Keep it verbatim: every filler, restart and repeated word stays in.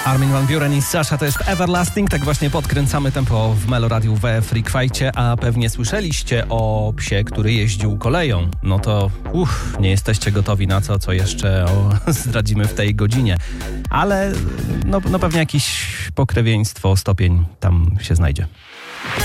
Armin van Buuren i Sasha to jest Everlasting. Tak właśnie podkręcamy tempo w Meloradiu we Freak Fajcie, a pewnie słyszeliście o psie, który jeździł koleją. No to uff, nie jesteście gotowi na co, co jeszcze o, zdradzimy w tej godzinie. Ale no, no pewnie jakieś pokrewieństwo, stopień tam się znajdzie.